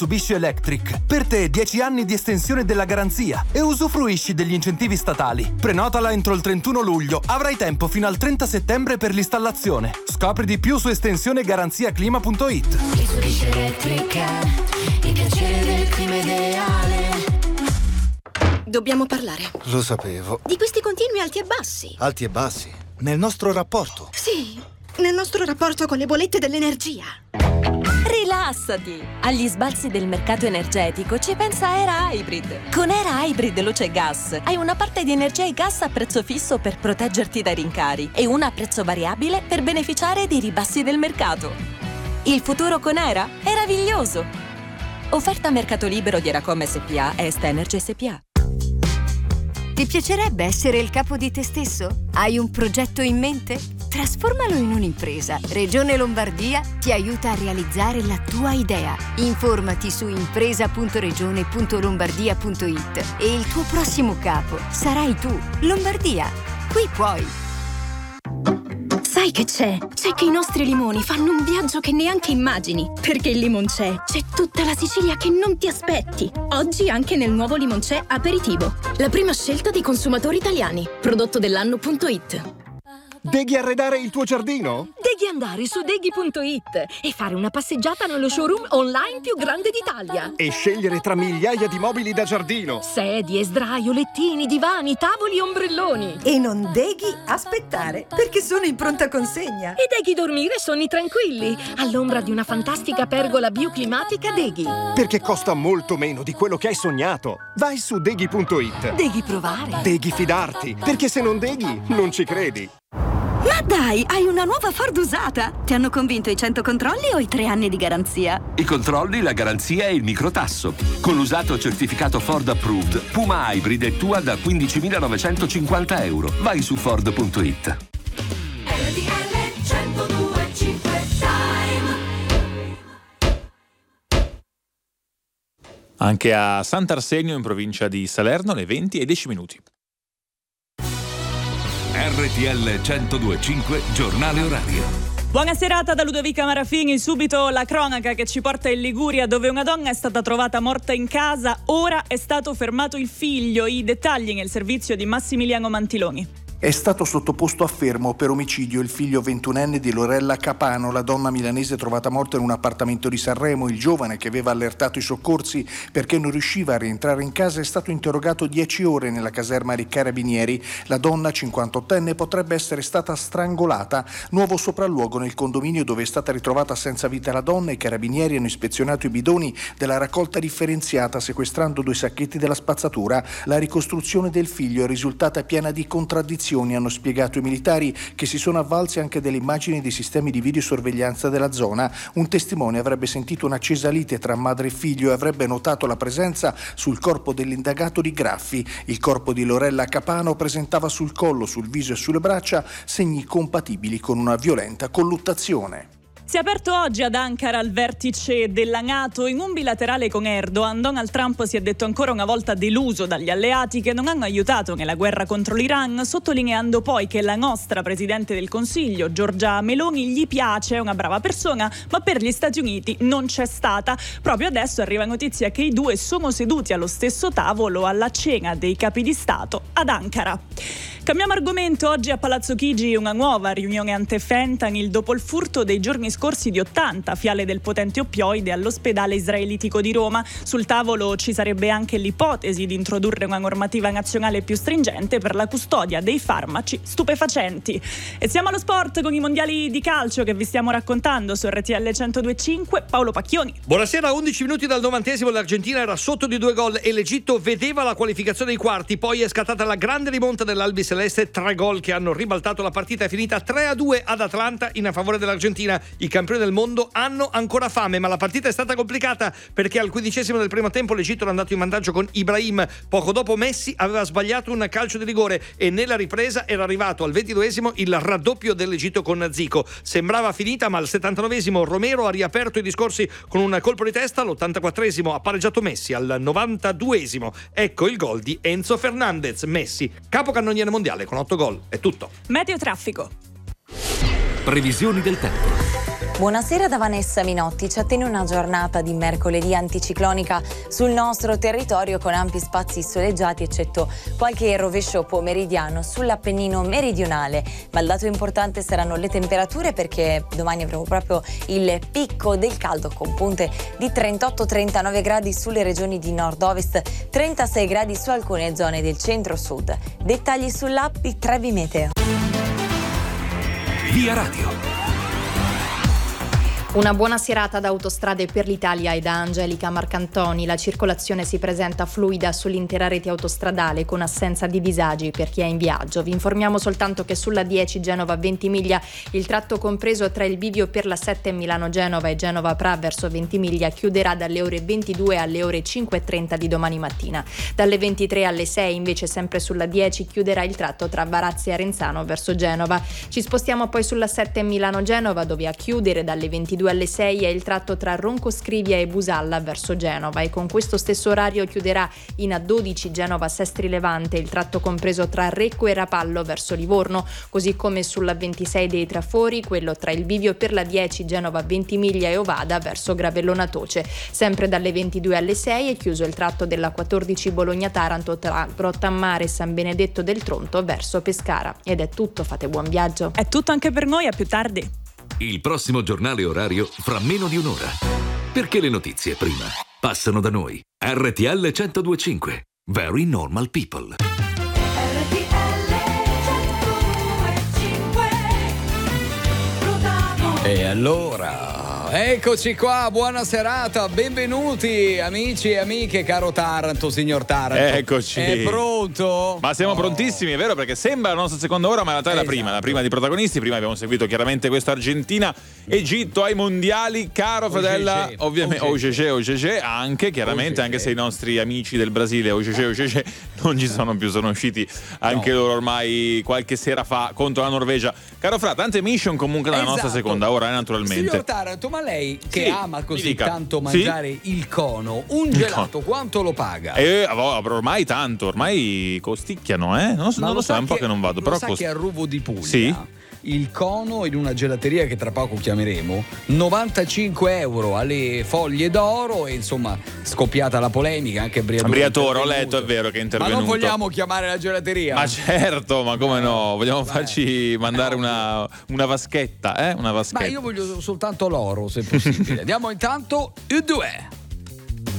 Mitsubishi Electric. Per te 10 anni di estensione della garanzia e usufruisci degli incentivi statali. Prenotala entro il 31 luglio, avrai tempo fino al 30 settembre per l'installazione. Scopri di più su estensionegaranziaclima.it. Mitsubishi Electric, il piacere del clima ideale. Dobbiamo parlare. Lo sapevo. Di questi continui alti e bassi. Alti e bassi? Nel nostro rapporto? Sì, nel nostro rapporto con le bollette dell'energia. Rilassati! Agli sbalzi del mercato energetico ci pensa Era Hybrid. Con Era Hybrid Luce e Gas hai una parte di energia e gas a prezzo fisso per proteggerti dai rincari e una a prezzo variabile per beneficiare dei ribassi del mercato. Il futuro con Era è meraviglioso! Offerta a mercato libero di Eracom SPA e Est Energy SPA. Ti piacerebbe essere il capo di te stesso? Hai un progetto in mente? Trasformalo in un'impresa. Regione Lombardia ti aiuta a realizzare la tua idea. Informati su impresa.regione.lombardia.it e il tuo prossimo capo sarai tu. Lombardia, qui puoi. Sai che c'è? C'è che i nostri limoni fanno un viaggio che neanche immagini. Perché il Limoncè c'è tutta la Sicilia che non ti aspetti. Oggi anche nel nuovo Limoncè Aperitivo. La prima scelta dei consumatori italiani. Prodotto dell'anno.it. Devi arredare il tuo giardino? Devi andare su deghi.it e fare una passeggiata nello showroom online più grande d'Italia. E scegliere tra migliaia di mobili da giardino. Sedie, sdraio, lettini, divani, tavoli e ombrelloni. E non devi aspettare, perché sono in pronta consegna. E devi dormire sonni tranquilli, all'ombra di una fantastica pergola bioclimatica Deghi. Perché costa molto meno di quello che hai sognato. Vai su deghi.it. Devi provare. Devi fidarti, perché se non deghi, non ci credi. Ma dai, hai una nuova Ford usata! Ti hanno convinto i 100 controlli o i 3 anni di garanzia? I controlli, la garanzia e il microtasso. Con l'usato certificato Ford Approved, Puma Hybrid è tua da €15.950. Vai su Ford.it. Anche a Sant'Arsenio, in provincia di Salerno, le 20:10. RTL 102.5 Giornale Orario. Buona serata da Ludovica Marafini. Subito la cronaca che ci porta in Liguria, dove una donna è stata trovata morta in casa. Ora è stato fermato il figlio. I dettagli nel servizio di Massimiliano Mantiloni. È stato sottoposto a fermo per omicidio il figlio 21enne di Lorella Capano, la donna milanese trovata morta in un appartamento di Sanremo. Il giovane, che aveva allertato i soccorsi perché non riusciva a rientrare in casa, è stato interrogato 10 ore nella caserma dei Carabinieri. La donna, 58enne, potrebbe essere stata strangolata. Nuovo sopralluogo nel condominio dove è stata ritrovata senza vita la donna. I Carabinieri hanno ispezionato i bidoni della raccolta differenziata, sequestrando 2 sacchetti della spazzatura. La ricostruzione del figlio è risultata piena di contraddizioni, hanno spiegato i militari, che si sono avvalsi anche delle immagini dei sistemi di videosorveglianza della zona. Un testimone avrebbe sentito un'accesa lite tra madre e figlio e avrebbe notato la presenza sul corpo dell'indagato di graffi. Il corpo di Lorella Capano presentava sul collo, sul viso e sulle braccia segni compatibili con una violenta colluttazione. Si è aperto oggi ad Ankara il vertice della NATO. In un bilaterale con Erdogan, Donald Trump si è detto ancora una volta deluso dagli alleati che non hanno aiutato nella guerra contro l'Iran, sottolineando poi che la nostra Presidente del Consiglio, Giorgia Meloni, gli piace, è una brava persona, ma per gli Stati Uniti non c'è stata. Proprio adesso arriva notizia che i due sono seduti allo stesso tavolo alla cena dei capi di Stato ad Ankara. Cambiamo argomento. Oggi a Palazzo Chigi una nuova riunione ante-fentanyl dopo il furto dei giorni scorsi di 80 fiale del potente oppioide all'ospedale israelitico di Roma. Sul tavolo ci sarebbe anche l'ipotesi di introdurre una normativa nazionale più stringente per la custodia dei farmaci stupefacenti. E siamo allo sport con i mondiali di calcio che vi stiamo raccontando su RTL 102.5. Paolo Pacchioni. Buonasera. 11 minuti dal 90°, l'Argentina era sotto di 2 gol e l'Egitto vedeva la qualificazione ai quarti. Poi è scattata la grande rimonta dell'Albi Celeste, 3 gol che hanno ribaltato la partita. È finita 3-2 ad Atlanta in favore dell'Argentina. I campioni del mondo hanno ancora fame, ma la partita è stata complicata perché al 15° del primo tempo l'Egitto era andato in vantaggio con Ibrahim. Poco dopo Messi aveva sbagliato un calcio di rigore e nella ripresa era arrivato al 22° il raddoppio dell'Egitto con Zico. Sembrava finita, ma al 79° Romero ha riaperto i discorsi con un colpo di testa. All'84° ha pareggiato Messi. Al 92° ecco il gol di Enzo Fernandez. Messi, capocannoniere mondiale con 8 gol. È tutto. Meteo traffico. Previsioni del tempo. Buonasera da Vanessa Minotti. Ci attende una giornata di mercoledì anticiclonica sul nostro territorio con ampi spazi soleggiati, eccetto qualche rovescio pomeridiano sull'Appennino meridionale. Ma il dato importante saranno le temperature, perché domani avremo proprio il picco del caldo con punte di 38-39 gradi sulle regioni di nord-ovest, 36 gradi su alcune zone del centro-sud. Dettagli sull'app di Trebi Meteo. Via Radio. Una buona serata da Autostrade per l'Italia e da Angelica Marcantoni. La circolazione si presenta fluida sull'intera rete autostradale con assenza di disagi per chi è in viaggio. Vi informiamo soltanto che sulla 10 Genova-Ventimiglia il tratto compreso tra il bivio per la 7 Milano-Genova e Genova-Pra verso Ventimiglia chiuderà dalle ore 22 alle ore 5:30 di domani mattina. Dalle 23 alle 6 invece sempre sulla 10 chiuderà il tratto tra Varazze e Arenzano verso Genova. Ci spostiamo poi sulla 7 Milano-Genova, dove a chiudere dalle 22 alle 6 è il tratto tra Roncoscrivia e Busalla verso Genova, e con questo stesso orario chiuderà in A12 Genova-Sestri Levante il tratto compreso tra Recco e Rapallo verso Livorno, così come sulla 26 dei Trafori quello tra il bivio per la 10 Genova-Ventimiglia e Ovada verso Gravellona Toce. Sempre dalle 22 alle 6 è chiuso il tratto della 14 Bologna-Taranto tra Grottammare e San Benedetto del Tronto verso Pescara. Ed è tutto, fate buon viaggio. È tutto anche per noi, a più tardi. Il prossimo giornale orario fra meno di un'ora. Perché le notizie prima passano da noi. RTL 102.5. Very Normal People. E allora, eccoci qua, buona serata, benvenuti amici e amiche, caro Taranto, signor Taranto. Eccoci. È pronto? Ma siamo prontissimi, è vero, perché sembra la nostra seconda ora, ma in realtà è la prima di protagonisti. Prima abbiamo seguito chiaramente questa Argentina-Egitto ai mondiali, caro fratella, ovviamente OGG anche, chiaramente, anche se i nostri amici del Brasile OGG non ci sono più, sono usciti anche loro ormai qualche sera fa contro la Norvegia. Caro Fra, tante mission comunque nella nostra seconda ora, naturalmente. Signor Taranto, ma lei che ama così tanto Sì. mangiare il cono, un gelato quanto lo paga? Ormai tanto, ormai costicchiano, non lo so, è un po' che non vado, però che a Ruvo di Puglia sì? il cono in una gelateria che tra poco chiameremo, 95 euro alle foglie d'oro, e insomma scoppiata la polemica, anche Briatore ho letto, è vero che è intervenuto. Ma non vogliamo chiamare la gelateria? Ma certo, ma come no, vogliamo farci mandare una vaschetta, una vaschetta. Ma io voglio soltanto l'oro, se possibile. Andiamo intanto, U2.